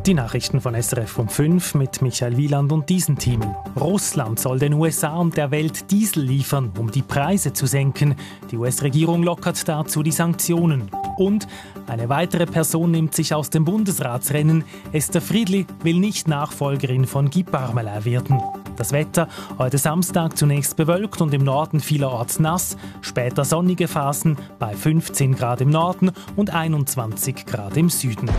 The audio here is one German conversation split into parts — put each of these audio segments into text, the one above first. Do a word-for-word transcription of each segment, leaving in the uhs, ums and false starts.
Die Nachrichten von S R F um fünf mit Michael Wieland und diesen Themen. Russland soll den U S A und der Welt Diesel liefern, um die Preise zu senken. Die U S-Regierung lockert dazu die Sanktionen. Und eine weitere Person nimmt sich aus dem Bundesratsrennen. Esther Friedli will nicht Nachfolgerin von Guy Parmelin werden. Das Wetter heute Samstag zunächst bewölkt und im Norden vielerorts nass, später sonnige Phasen bei fünfzehn Grad im Norden und einundzwanzig Grad im Süden.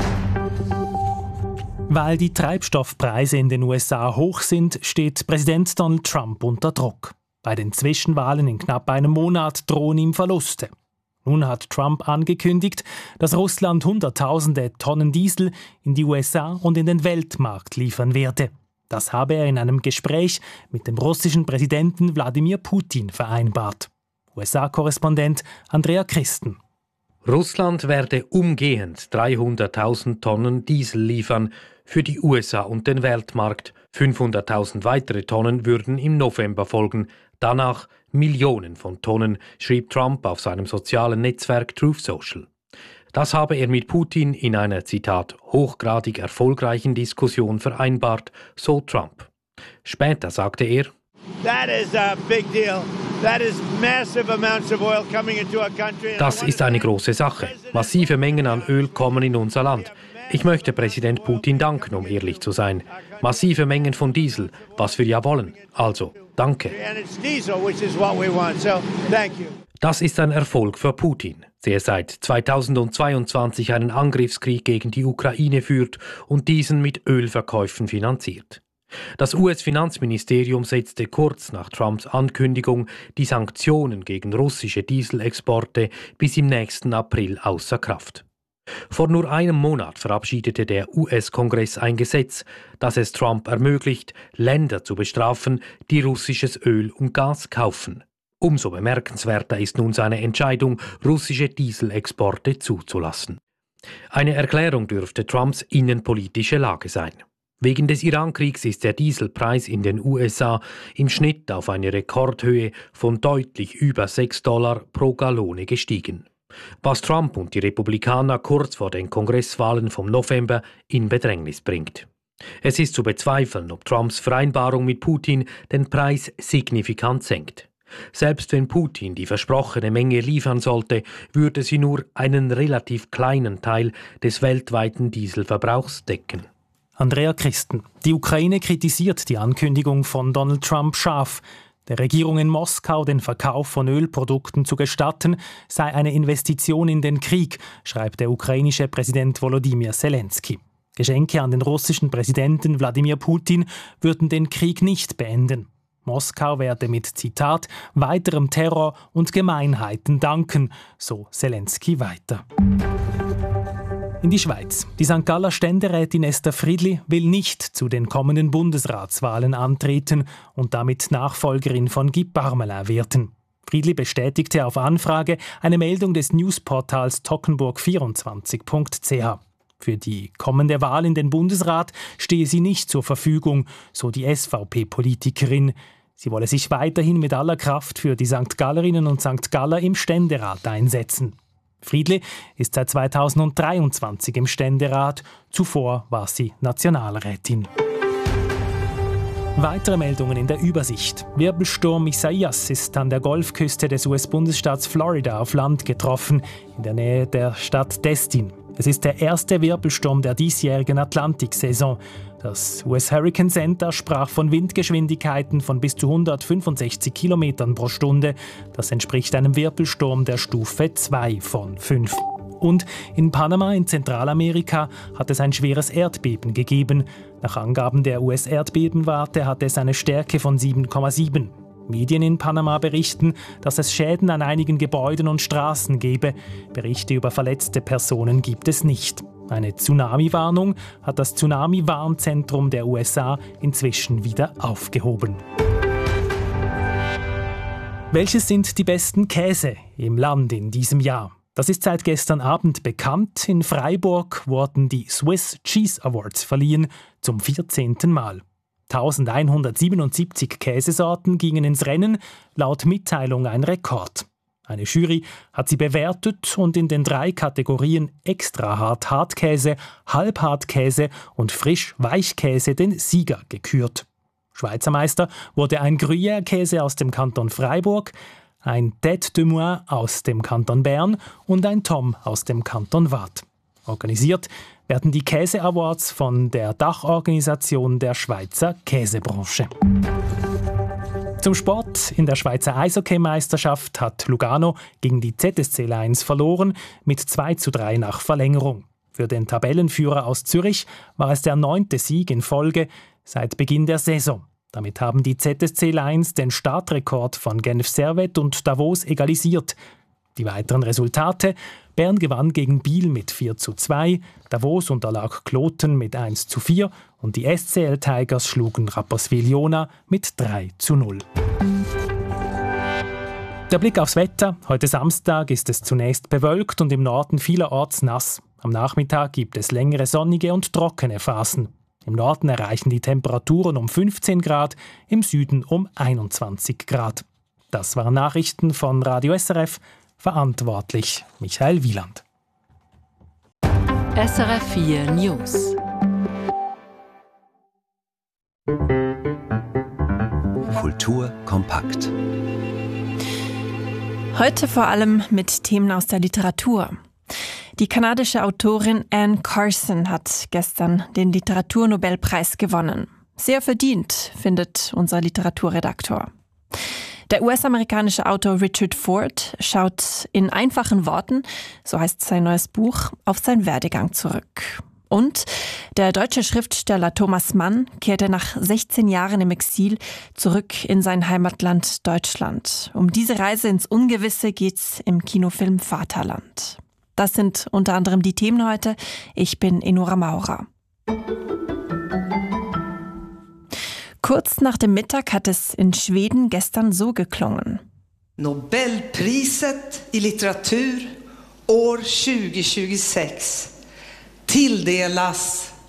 Weil die Treibstoffpreise in den U S A hoch sind, steht Präsident Donald Trump unter Druck. Bei den Zwischenwahlen in knapp einem Monat drohen ihm Verluste. Nun hat Trump angekündigt, dass Russland Hunderttausende Tonnen Diesel in die U S A und in den Weltmarkt liefern werde. Das habe er in einem Gespräch mit dem russischen Präsidenten Wladimir Putin vereinbart. U S A-Korrespondent Andrea Christen. Russland werde umgehend dreihunderttausend Tonnen Diesel liefern für die U S A und den Weltmarkt. fünfhunderttausend weitere Tonnen würden im November folgen. Danach Millionen von Tonnen, schrieb Trump auf seinem sozialen Netzwerk Truth Social. Das habe er mit Putin in einer, Zitat, hochgradig erfolgreichen Diskussion vereinbart, so Trump. Später sagte er, That is a big deal. That is massive amounts of oil coming into our country. Das ist eine große Sache. Massive Mengen an Öl kommen in unser Land. Ich möchte Präsident Putin danken, um ehrlich zu sein. Massive Mengen von Diesel, was wir ja wollen. Also, danke. Das ist ein Erfolg für Putin, der seit zweitausendzweiundzwanzig einen Angriffskrieg gegen die Ukraine führt und diesen mit Ölverkäufen finanziert. Das U S-Finanzministerium setzte kurz nach Trumps Ankündigung die Sanktionen gegen russische Dieselexporte bis im nächsten April außer Kraft. Vor nur einem Monat verabschiedete der U S-Kongress ein Gesetz, das es Trump ermöglicht, Länder zu bestrafen, die russisches Öl und Gas kaufen. Umso bemerkenswerter ist nun seine Entscheidung, russische Dieselexporte zuzulassen. Eine Erklärung dürfte Trumps innenpolitische Lage sein. Wegen des Irankriegs ist der Dieselpreis in den U S A im Schnitt auf eine Rekordhöhe von deutlich über sechs Dollar pro Gallone gestiegen, was Trump und die Republikaner kurz vor den Kongresswahlen vom November in Bedrängnis bringt. Es ist zu bezweifeln, ob Trumps Vereinbarung mit Putin den Preis signifikant senkt. Selbst wenn Putin die versprochene Menge liefern sollte, würde sie nur einen relativ kleinen Teil des weltweiten Dieselverbrauchs decken. Andrea Christen. Die Ukraine kritisiert die Ankündigung von Donald Trump scharf. Der Regierung in Moskau den Verkauf von Ölprodukten zu gestatten, sei eine Investition in den Krieg, schreibt der ukrainische Präsident Volodymyr Zelensky. Geschenke an den russischen Präsidenten Wladimir Putin würden den Krieg nicht beenden. Moskau werde mit, Zitat, weiterem Terror und Gemeinheiten danken, so Zelensky weiter. In die Schweiz. Die Sankt Galler Ständerätin Esther Friedli will nicht zu den kommenden Bundesratswahlen antreten und damit Nachfolgerin von Guy Parmelin werden. Friedli bestätigte auf Anfrage eine Meldung des Newsportals tockenburg vierundzwanzig punkt c h. Für die kommende Wahl in den Bundesrat stehe sie nicht zur Verfügung, so die S V P-Politikerin. Sie wolle sich weiterhin mit aller Kraft für die Sankt Gallerinnen und Sankt Galler im Ständerat einsetzen. Friedli ist seit zweitausenddreiundzwanzig im Ständerat, zuvor war sie Nationalrätin. Weitere Meldungen in der Übersicht. Wirbelsturm Isaias ist an der Golfküste des U S-Bundesstaats Florida auf Land getroffen, in der Nähe der Stadt Destin. Es ist der erste Wirbelsturm der diesjährigen Atlantiksaison. Das U S Hurricane Center sprach von Windgeschwindigkeiten von bis zu hundertfünfundsechzig Kilometern pro Stunde. Das entspricht einem Wirbelsturm der Stufe zwei von fünf. Und in Panama in Zentralamerika hat es ein schweres Erdbeben gegeben. Nach Angaben der U S-Erdbebenwarte hatte es eine Stärke von sieben Komma sieben. Medien in Panama berichten, dass es Schäden an einigen Gebäuden und Straßen gebe. Berichte über verletzte Personen gibt es nicht. Eine Tsunami-Warnung hat das Tsunami-Warnzentrum der U S A inzwischen wieder aufgehoben. Welches sind die besten Käse im Land in diesem Jahr? Das ist seit gestern Abend bekannt. In Freiburg wurden die Swiss Cheese Awards verliehen, zum vierzehnten Mal. eintausendeinhundertsiebenundsiebzig Käsesorten gingen ins Rennen, laut Mitteilung ein Rekord. Eine Jury hat sie bewertet und in den drei Kategorien extra hart Hartkäse, Halbhartkäse und frisch Weichkäse den Sieger gekürt. Schweizer Meister wurde ein Gruyère-Käse aus dem Kanton Freiburg, ein Tête de Moine aus dem Kanton Bern und ein Tom aus dem Kanton Waadt. Organisiert werden die Käse-Awards von der Dachorganisation der Schweizer Käsebranche. Zum Sport. In der Schweizer Eishockeymeisterschaft hat Lugano gegen die Z S C Lions verloren, mit zwei zu drei nach Verlängerung. Für den Tabellenführer aus Zürich war es der neunte Sieg in Folge seit Beginn der Saison. Damit haben die Z S C Lions den Startrekord von Genf Servette und Davos egalisiert. Die weiteren Resultate: Bern gewann gegen Biel mit vier zu zwei, Davos unterlag Kloten mit eins zu vier und die S C L Tigers schlugen Rapperswil-Jona mit drei zu null. Der Blick aufs Wetter. Heute Samstag ist es zunächst bewölkt und im Norden vielerorts nass. Am Nachmittag gibt es längere sonnige und trockene Phasen. Im Norden erreichen die Temperaturen um fünfzehn Grad, im Süden um einundzwanzig Grad. Das waren Nachrichten von Radio S R F. Verantwortlich Michael Wieland. S R F vier News. Kultur kompakt. Heute vor allem mit Themen aus der Literatur. Die kanadische Autorin Anne Carson hat gestern den Literaturnobelpreis gewonnen. Sehr verdient, findet unser Literaturredaktor. Der U S-amerikanische Autor Richard Ford schaut in einfachen Worten, so heißt sein neues Buch, auf seinen Werdegang zurück. Und der deutsche Schriftsteller Thomas Mann kehrte nach sechzehn Jahren im Exil zurück in sein Heimatland Deutschland. Um diese Reise ins Ungewisse geht's im Kinofilm Vaterland. Das sind unter anderem die Themen heute. Ich bin Enora Maurer. Kurz nach dem Mittag hat es in Schweden gestern so geklungen. Nobelpriset i litteratur år tjugohundrasjuttiosex tilldelas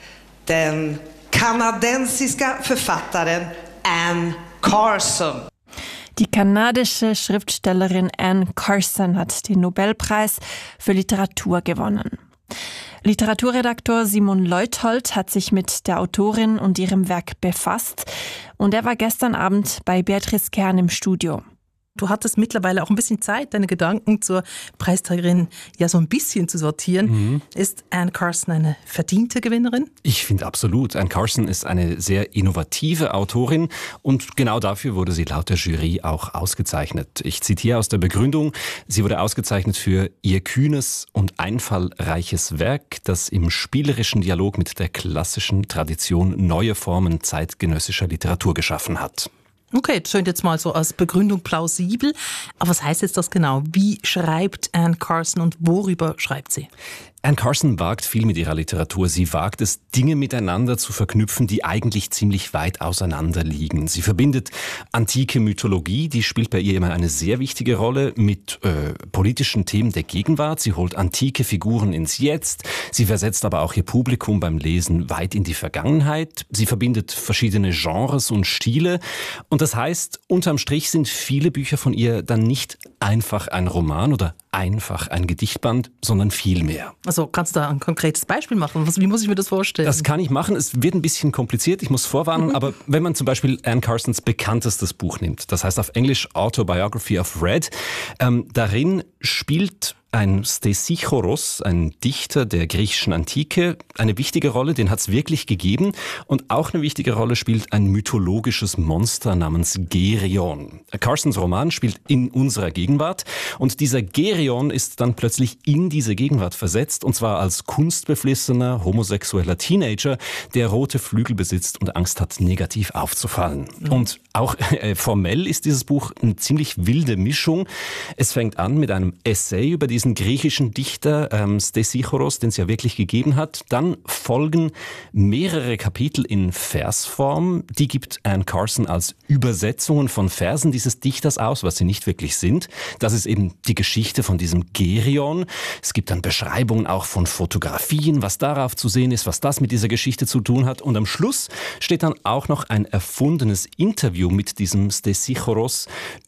den kanadensiska författaren Anne Carson. Die kanadische Schriftstellerin Anne Carson hat den Nobelpreis für Literatur gewonnen. Literaturredaktor Simon Leuthold hat sich mit der Autorin und ihrem Werk befasst und er war gestern Abend bei Beatrice Kern im Studio. Du hattest mittlerweile auch ein bisschen Zeit, deine Gedanken zur Preisträgerin ja so ein bisschen zu sortieren. Mhm. Ist Anne Carson eine verdiente Gewinnerin? Ich finde absolut. Anne Carson ist eine sehr innovative Autorin und genau dafür wurde sie laut der Jury auch ausgezeichnet. Ich zitiere aus der Begründung, sie wurde ausgezeichnet für ihr kühnes und einfallreiches Werk, das im spielerischen Dialog mit der klassischen Tradition neue Formen zeitgenössischer Literatur geschaffen hat. Okay, das scheint jetzt mal so als Begründung plausibel. Aber was heißt jetzt das genau? Wie schreibt Anne Carson und worüber schreibt sie? Anne Carson wagt viel mit ihrer Literatur. Sie wagt es, Dinge miteinander zu verknüpfen, die eigentlich ziemlich weit auseinander liegen. Sie verbindet antike Mythologie, die spielt bei ihr immer eine sehr wichtige Rolle, mit äh, politischen Themen der Gegenwart. Sie holt antike Figuren ins Jetzt. Sie versetzt aber auch ihr Publikum beim Lesen weit in die Vergangenheit. Sie verbindet verschiedene Genres und Stile. Und das heißt, unterm Strich sind viele Bücher von ihr dann nicht einfach ein Roman oder einfach ein Gedichtband, sondern viel mehr. Also kannst du da ein konkretes Beispiel machen? Wie muss ich mir das vorstellen? Das kann ich machen. Es wird ein bisschen kompliziert, ich muss vorwarnen, aber wenn man zum Beispiel Anne Carsons bekanntestes Buch nimmt, das heißt auf Englisch Autobiography of Red, ähm, darin spielt ein Stesichoros, ein Dichter der griechischen Antike, eine wichtige Rolle, den hat es wirklich gegeben. Und auch eine wichtige Rolle spielt ein mythologisches Monster namens Geryon. Carsons Roman spielt in unserer Gegenwart und dieser Geryon ist dann plötzlich in diese Gegenwart versetzt und zwar als kunstbeflissener, homosexueller Teenager, der rote Flügel besitzt und Angst hat, negativ aufzufallen. Mhm. Und auch äh, formell ist dieses Buch eine ziemlich wilde Mischung. Es fängt an mit einem Essay über die diesen griechischen Dichter ähm, Stesichoros, den es ja wirklich gegeben hat. Dann folgen mehrere Kapitel in Versform. Die gibt Anne Carson als Übersetzungen von Versen dieses Dichters aus, was sie nicht wirklich sind. Das ist eben die Geschichte von diesem Geryon. Es gibt dann Beschreibungen auch von Fotografien, was darauf zu sehen ist, was das mit dieser Geschichte zu tun hat. Und am Schluss steht dann auch noch ein erfundenes Interview mit diesem Stesichoros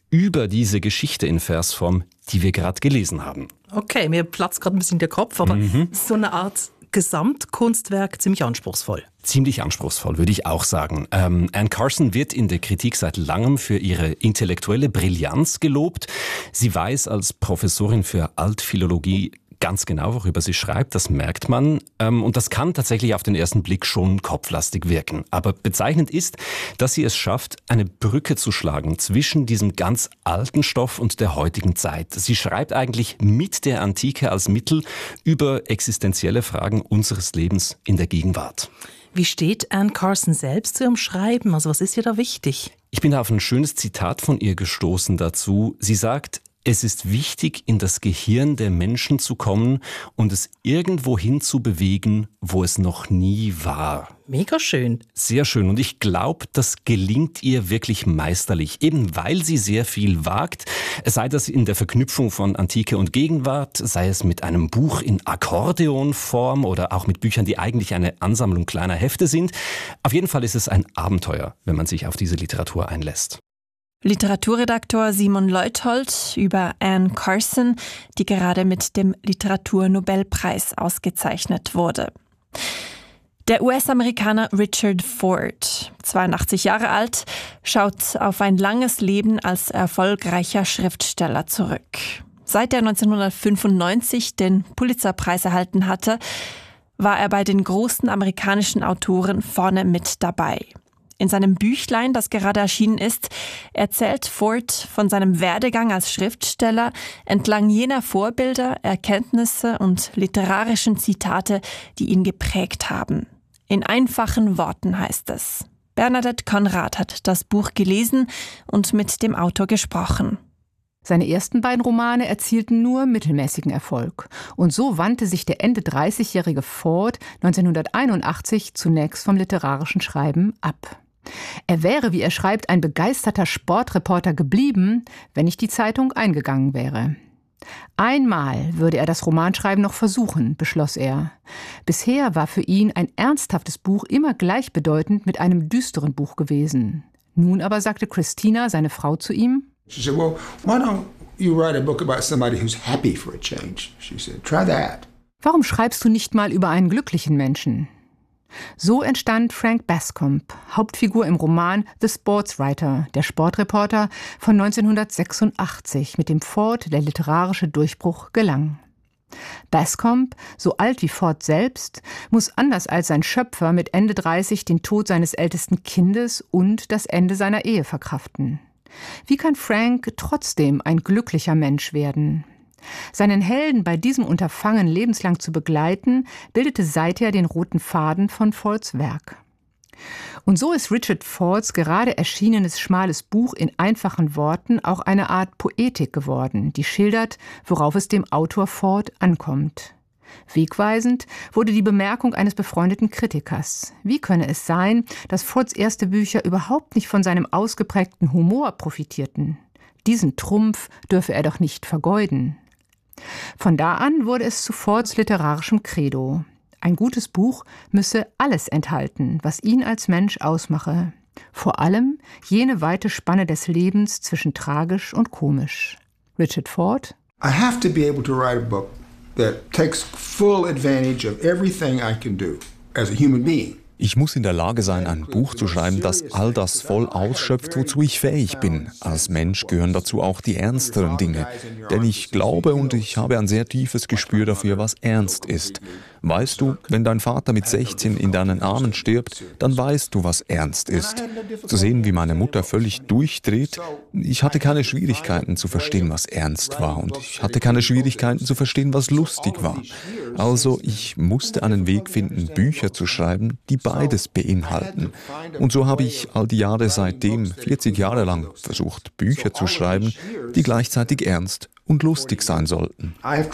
über diese Geschichte in Versform, die wir gerade gelesen haben. Okay, mir platzt gerade ein bisschen der Kopf, aber mhm. so eine Art Gesamtkunstwerk, ziemlich anspruchsvoll. Ziemlich anspruchsvoll, würde ich auch sagen. Ähm, Anne Carson wird in der Kritik seit langem für ihre intellektuelle Brillanz gelobt. Sie weiß als Professorin für Altphilologie ganz genau, worüber sie schreibt, das merkt man. Und das kann tatsächlich auf den ersten Blick schon kopflastig wirken. Aber bezeichnend ist, dass sie es schafft, eine Brücke zu schlagen zwischen diesem ganz alten Stoff und der heutigen Zeit. Sie schreibt eigentlich mit der Antike als Mittel über existenzielle Fragen unseres Lebens in der Gegenwart. Wie steht Anne Carson selbst zu ihrem Schreiben? Also was ist ihr da wichtig? Ich bin auf ein schönes Zitat von ihr gestoßen dazu. Sie sagt: Es ist wichtig, in das Gehirn der Menschen zu kommen und es irgendwohin zu bewegen, wo es noch nie war. Mega schön. Sehr schön. Und ich glaube, das gelingt ihr wirklich meisterlich, eben weil sie sehr viel wagt. Sei das in der Verknüpfung von Antike und Gegenwart, sei es mit einem Buch in Akkordeonform oder auch mit Büchern, die eigentlich eine Ansammlung kleiner Hefte sind. Auf jeden Fall ist es ein Abenteuer, wenn man sich auf diese Literatur einlässt. Literaturredaktor Simon Leuthold über Anne Carson, die gerade mit dem Literaturnobelpreis ausgezeichnet wurde. Der U S-Amerikaner Richard Ford, zweiundachtzig Jahre alt, schaut auf ein langes Leben als erfolgreicher Schriftsteller zurück. Seit er neunzehnhundertfünfundneunzig den Pulitzerpreis erhalten hatte, war er bei den großen amerikanischen Autoren vorne mit dabei. In seinem Büchlein, das gerade erschienen ist, erzählt Ford von seinem Werdegang als Schriftsteller entlang jener Vorbilder, Erkenntnisse und literarischen Zitate, die ihn geprägt haben. In einfachen Worten heißt es. Bernadette Konrad hat das Buch gelesen und mit dem Autor gesprochen. Seine ersten beiden Romane erzielten nur mittelmäßigen Erfolg. Und so wandte sich der Ende dreißigjährige Ford neunzehnhunderteinundachtzig zunächst vom literarischen Schreiben ab. Er wäre, wie er schreibt, ein begeisterter Sportreporter geblieben, wenn nicht die Zeitung eingegangen wäre. Einmal würde er das Romanschreiben noch versuchen, beschloss er. Bisher war für ihn ein ernsthaftes Buch immer gleichbedeutend mit einem düsteren Buch gewesen. Nun aber sagte Christina, seine Frau, zu ihm: She said, well, why don't you write a book about somebody who's happy for a change? She said, try that. Warum schreibst du nicht mal über einen glücklichen Menschen? So entstand Frank Bascombe, Hauptfigur im Roman The Sportswriter, der Sportreporter von neunzehnhundertsechsundachtzig, mit dem Ford der literarische Durchbruch gelang. Bascombe, so alt wie Ford selbst, muss anders als sein Schöpfer mit Ende dreißig den Tod seines ältesten Kindes und das Ende seiner Ehe verkraften. Wie kann Frank trotzdem ein glücklicher Mensch werden? Seinen Helden bei diesem Unterfangen lebenslang zu begleiten, bildete seither den roten Faden von Fords Werk. Und so ist Richard Fords gerade erschienenes schmales Buch in einfachen Worten auch eine Art Poetik geworden, die schildert, worauf es dem Autor Ford ankommt. Wegweisend wurde die Bemerkung eines befreundeten Kritikers. Wie könne es sein, dass Fords erste Bücher überhaupt nicht von seinem ausgeprägten Humor profitierten? Diesen Trumpf dürfe er doch nicht vergeuden. Von da an wurde es zu Fords literarischem Credo. Ein gutes Buch müsse alles enthalten, was ihn als Mensch ausmache. Vor allem jene weite Spanne des Lebens zwischen tragisch und komisch. Richard Ford: I have to be able to write a book that takes full advantage of everything I can do as a human being. Ich muss in der Lage sein, ein Buch zu schreiben, das all das voll ausschöpft, wozu ich fähig bin. Als Mensch gehören dazu auch die ernsteren Dinge. Denn ich glaube und ich habe ein sehr tiefes Gespür dafür, was ernst ist. Weißt du, wenn dein Vater mit sechzehn in deinen Armen stirbt, dann weißt du, was ernst ist. Zu sehen, wie meine Mutter völlig durchdreht, ich hatte keine Schwierigkeiten zu verstehen, was ernst war. Und ich hatte keine Schwierigkeiten zu verstehen, was lustig war. Also ich musste einen Weg finden, Bücher zu schreiben, die beides beinhalten. Und so habe ich all die Jahre seitdem, vierzig Jahre lang, versucht, Bücher zu schreiben, die gleichzeitig ernst und lustig sein sollten.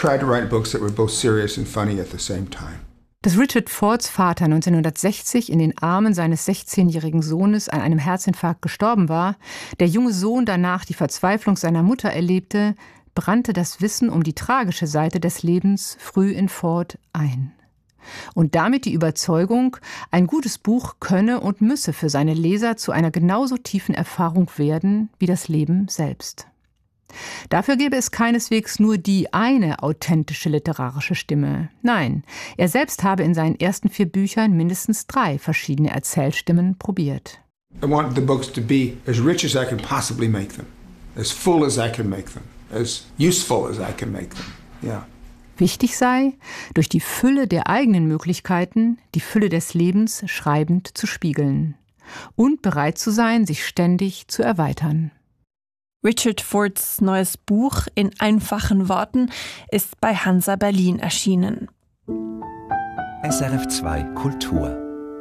Dass Richard Fords Vater neunzehnhundertsechzig in den Armen seines sechzehnjährigen Sohnes an einem Herzinfarkt gestorben war, der junge Sohn danach die Verzweiflung seiner Mutter erlebte, brannte das Wissen um die tragische Seite des Lebens früh in Ford ein. Und damit die Überzeugung, ein gutes Buch könne und müsse für seine Leser zu einer genauso tiefen Erfahrung werden wie das Leben selbst. Dafür gäbe es keineswegs nur die eine authentische literarische Stimme. Nein, er selbst habe in seinen ersten vier Büchern mindestens drei verschiedene Erzählstimmen probiert. I want the books to be as rich as I can possibly make them, as full as I can make them, as useful as I can make them. Yeah. Wichtig sei, durch die Fülle der eigenen Möglichkeiten die Fülle des Lebens schreibend zu spiegeln und bereit zu sein, sich ständig zu erweitern. Richard Fords neues Buch in einfachen Worten ist bei Hansa Berlin erschienen. S R F zwei Kultur.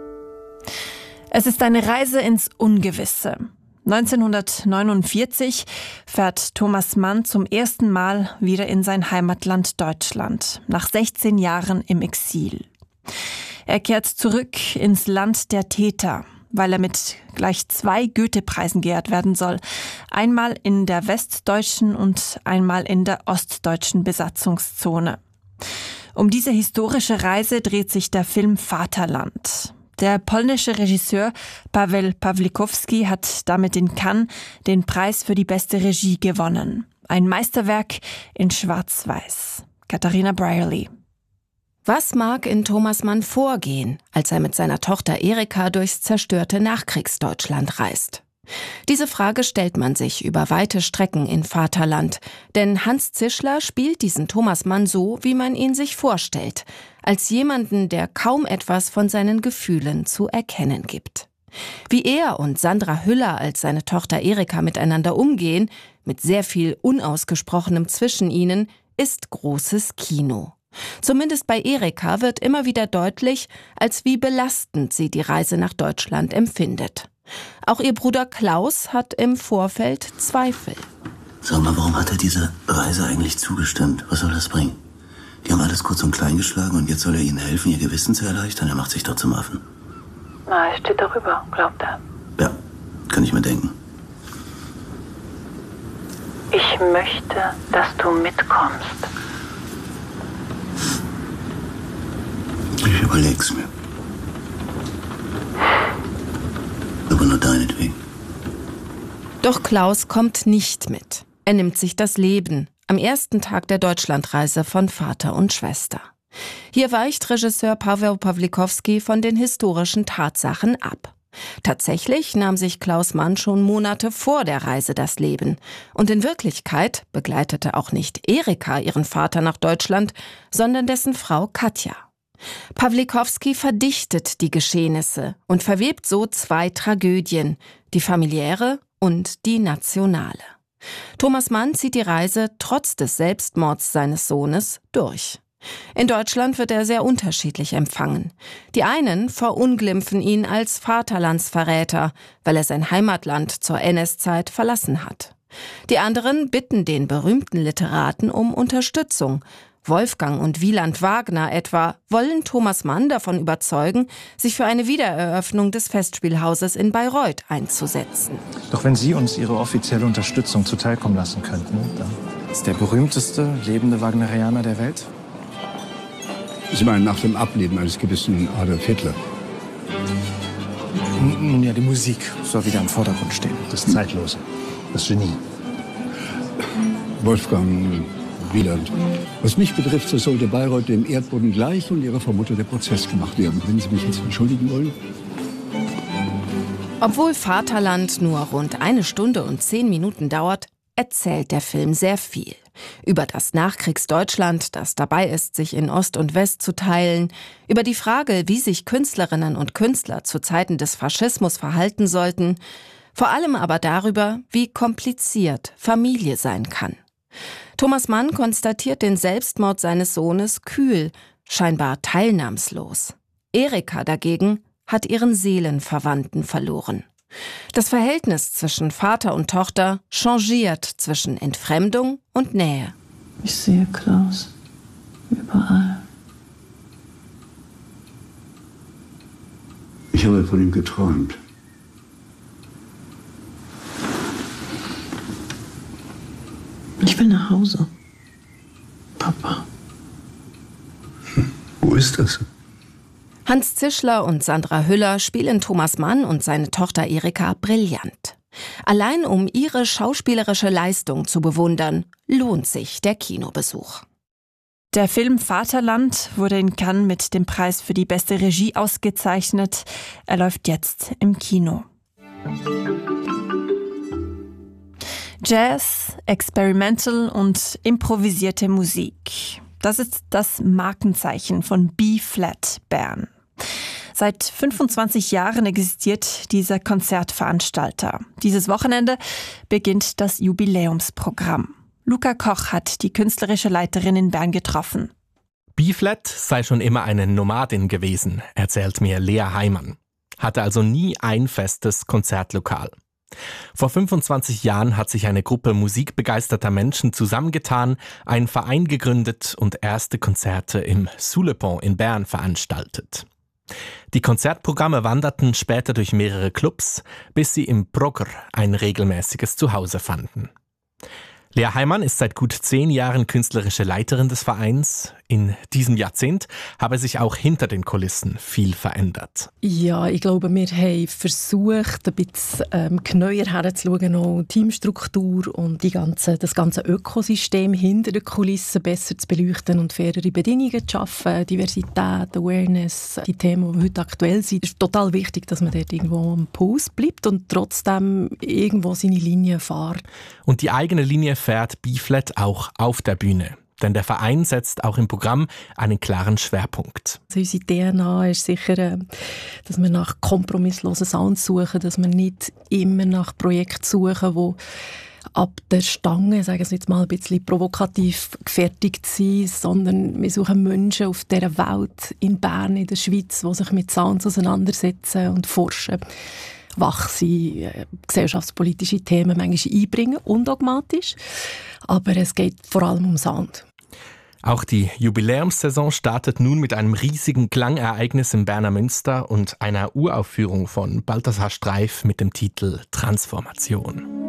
Es ist eine Reise ins Ungewisse. neunzehnhundertneunundvierzig fährt Thomas Mann zum ersten Mal wieder in sein Heimatland Deutschland, nach sechzehn Jahren im Exil. Er kehrt zurück ins Land der Täter, weil er mit gleich zwei Goethe-Preisen geehrt werden soll. Einmal in der westdeutschen und einmal in der ostdeutschen Besatzungszone. Um diese historische Reise dreht sich der Film Vaterland. Der polnische Regisseur Paweł Pawlikowski hat damit in Cannes den Preis für die beste Regie gewonnen. Ein Meisterwerk in Schwarz-Weiß. Katharina Brierley. Was mag in Thomas Mann vorgehen, als er mit seiner Tochter Erika durchs zerstörte Nachkriegsdeutschland reist? Diese Frage stellt man sich über weite Strecken in Vaterland, denn Hans Zischler spielt diesen Thomas Mann so, wie man ihn sich vorstellt, als jemanden, der kaum etwas von seinen Gefühlen zu erkennen gibt. Wie er und Sandra Hüller als seine Tochter Erika miteinander umgehen, mit sehr viel Unausgesprochenem zwischen ihnen, ist großes Kino. Zumindest bei Erika wird immer wieder deutlich, als wie belastend sie die Reise nach Deutschland empfindet. Auch ihr Bruder Klaus hat im Vorfeld Zweifel. Sag mal, warum hat er diese Reise eigentlich zugestimmt? Was soll das bringen? Die haben alles kurz und klein geschlagen und jetzt soll er ihnen helfen, ihr Gewissen zu erleichtern. Er macht sich doch zum Affen. Na, er steht darüber, glaubt er. Ja, kann ich mir denken. Ich möchte, dass du mitkommst. Ich überleg's mir. Aber nur deinetwegen. Doch Klaus kommt nicht mit. Er nimmt sich das Leben am ersten Tag der Deutschlandreise von Vater und Schwester. Hier weicht Regisseur Paweł Pawlikowski von den historischen Tatsachen ab. Tatsächlich nahm sich Klaus Mann schon Monate vor der Reise das Leben. Und in Wirklichkeit begleitete auch nicht Erika ihren Vater nach Deutschland, sondern dessen Frau Katja. Pawlikowski verdichtet die Geschehnisse und verwebt so zwei Tragödien, die familiäre und die nationale. Thomas Mann zieht die Reise trotz des Selbstmords seines Sohnes durch. In Deutschland wird er sehr unterschiedlich empfangen. Die einen verunglimpfen ihn als Vaterlandsverräter, weil er sein Heimatland zur N S-Zeit verlassen hat. Die anderen bitten den berühmten Literaten um Unterstützung. Wolfgang und Wieland Wagner etwa wollen Thomas Mann davon überzeugen, sich für eine Wiedereröffnung des Festspielhauses in Bayreuth einzusetzen. Doch wenn Sie uns Ihre offizielle Unterstützung zuteilkommen lassen könnten, dann ist der berühmteste lebende Wagnerianer der Welt? Sie meinen nach dem Ableben eines gewissen Adolf Hitler? Nun ja, die Musik soll wieder im Vordergrund stehen. Das Zeitlose, das Genie. Wolfgang, Wieland. Was mich betrifft, so sollte Bayreuth dem Erdboden gleich und ihrer Vermutter der Prozess gemacht werden. Wenn Sie mich jetzt entschuldigen wollen. Obwohl Vaterland nur rund eine Stunde und zehn Minuten dauert, erzählt der Film sehr viel. Über das Nachkriegsdeutschland, das dabei ist, sich in Ost und West zu teilen, über die Frage, wie sich Künstlerinnen und Künstler zu Zeiten des Faschismus verhalten sollten, vor allem aber darüber, wie kompliziert Familie sein kann. Thomas Mann konstatiert den Selbstmord seines Sohnes kühl, scheinbar teilnahmslos. Erika dagegen hat ihren Seelenverwandten verloren. Das Verhältnis zwischen Vater und Tochter changiert zwischen Entfremdung und Nähe. Ich sehe Klaus überall. Ich habe von ihm geträumt. Ich will nach Hause. Papa. Hm, wo ist das? Hans Zischler und Sandra Hüller spielen Thomas Mann und seine Tochter Erika brillant. Allein um ihre schauspielerische Leistung zu bewundern, lohnt sich der Kinobesuch. Der Film Vaterland wurde in Cannes mit dem Preis für die beste Regie ausgezeichnet. Er läuft jetzt im Kino. Jazz, Experimental und improvisierte Musik. Das ist das Markenzeichen von B-Flat Bern. Seit fünfundzwanzig Jahren existiert dieser Konzertveranstalter. Dieses Wochenende beginnt das Jubiläumsprogramm. Luca Koch hat die künstlerische Leiterin in Bern getroffen. B-Flat sei schon immer eine Nomadin gewesen, erzählt mir Lea Heimann. Hatte also nie ein festes Konzertlokal. Vor fünfundzwanzig Jahren hat sich eine Gruppe musikbegeisterter Menschen zusammengetan, einen Verein gegründet und erste Konzerte im Sous le Pont in Bern veranstaltet. Die Konzertprogramme wanderten später durch mehrere Clubs, bis sie im Brogger ein regelmäßiges Zuhause fanden. Lea Heimann ist seit gut zehn Jahren künstlerische Leiterin des Vereins. In diesem Jahrzehnt habe sich auch hinter den Kulissen viel verändert. Ja, ich glaube, wir haben versucht, ein bisschen ähm, genauer herzuschauen, auch Teamstruktur und die ganze, das ganze Ökosystem hinter den Kulissen besser zu beleuchten und fairere Bedingungen zu schaffen. Diversität, Awareness, die Themen, die heute aktuell sind. Es ist total wichtig, dass man dort irgendwo am Puls bleibt und trotzdem irgendwo seine Linie fährt. Und die eigene Linie fährt B-Flat auch auf der Bühne. Denn der Verein setzt auch im Programm einen klaren Schwerpunkt. Also unsere D N A ist sicher, dass wir nach kompromisslosen Sounds suchen, dass wir nicht immer nach Projekten suchen, die ab der Stange, sagen wir jetzt mal ein bisschen provokativ gefertigt sind, sondern wir suchen Menschen auf dieser Welt, in Bern, in der Schweiz, die sich mit Sounds auseinandersetzen und forschen. Wach sein, äh, gesellschaftspolitische Themen manchmal einbringen, undogmatisch. Aber es geht vor allem um Sound. Auch die Jubiläumssaison startet nun mit einem riesigen Klangereignis im Berner Münster und einer Uraufführung von Balthasar Streif mit dem Titel Transformation.